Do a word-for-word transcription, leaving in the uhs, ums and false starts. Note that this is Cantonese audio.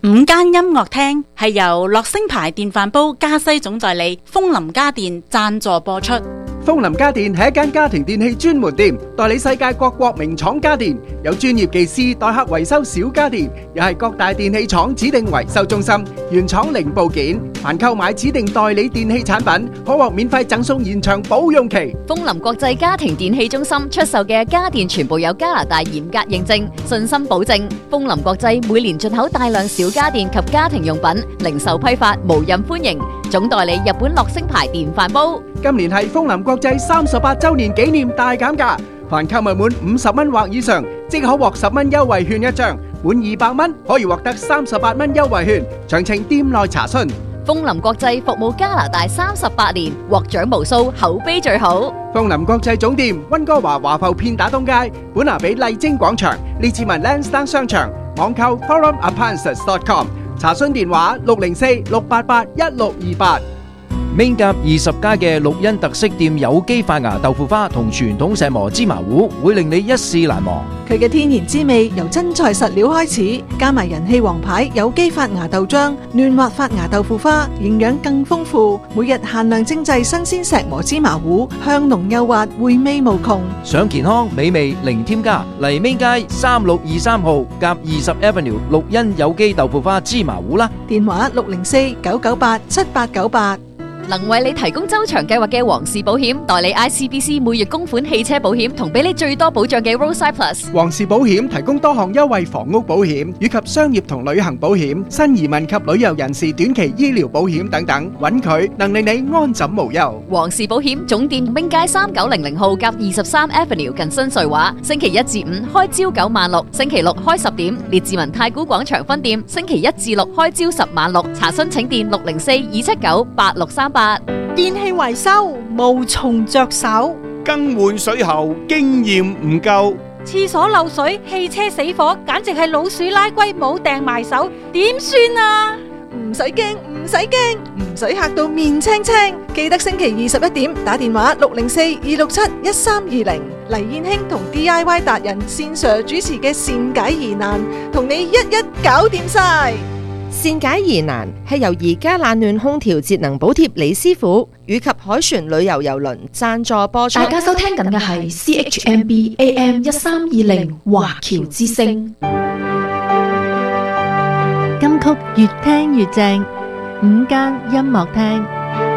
午間音樂廳係由樂聲牌電飯煲加西總代理楓林家電贊助播出。 楓林家電係一間家庭電器專門店，代理世界各國名廠家電，有專業技師代客維修小家電，又係各大電器廠指定維修中心，原廠零部件。凡購買指定代理電器產品，可獲免費贈送延長保用期。 楓林國際家庭電器中心出售嘅家電全部有加拿大嚴格認證，信心保證。楓林國際每年進口大量小家電及家庭用品，零售批發無任歡迎。總代理日本樂聲牌電飯煲。 今年係楓林國際三十八周年紀念大減價，凡購物滿五十蚊或以上，即可獲十蚊優惠券一張；滿二百蚊可以獲得三十八蚊優惠券。詳情店內查詢。 楓林國際服務加拿大三十八年，獲獎無數，口碑最好。 楓林國際總店溫哥華華埠片打東街，本拿比麗晶廣場，列治文 Lansdowne 商場，網購 forum appliances dot com， 查詢電話六零四六八八一六二八。 Main 甲二十家嘅綠茵特色店有機發芽豆腐花同傳統石磨芝麻糊，會令你一試難忘。 佢嘅天然滋味由真材實料開始，加埋人氣王牌有機發芽豆漿、嫩滑發芽豆腐花，營養更豐富。每日限量精製新鮮石磨芝麻糊，香濃幼滑，回味無窮。 想健康美味零添加，嚟 Main 街三六二三號甲二十 Avenue 綠茵有機豆腐花芝麻糊啦。 電話六零四九九八七八九八。 能為你提供周長計劃嘅皇氏保險，代理 I C B C 每月供款汽車保險，同俾你最多保障嘅 Roadside Plus。 皇氏保險提供多項優惠房屋保險以及商業同旅行保險、新移民及旅遊人士短期醫療保險等等，揾佢能令你安枕無憂。 皇氏保險總店Main街三九零零號甲二十三 Avenue 近新瑞華，星期一至五開朝九晚六，星期六開十點。列治文太古廣場分店星期一至六開朝十晚六，查詢請電六零四二七九八六三八。 電器維修無從着手， 更換水喉經驗唔夠， 廁所漏水、汽車死火，簡直係老鼠拉龜冇掟埋手，點算啊？ 唔使驚，唔使驚，唔使嚇到面青青。記得星期二十一點打電話六零四二六七一三二零，黎燕卿同 D I Y 達人線上主持嘅善解疑難，同你一一搞掂晒。 善解疑難係由宜家冷暖空調節能補貼李師傅以及海船旅遊郵輪贊助播出。 大家收聽緊嘅係 C H M B A M 一三二零華僑之聲， 金曲越聽越正，午間音樂廳。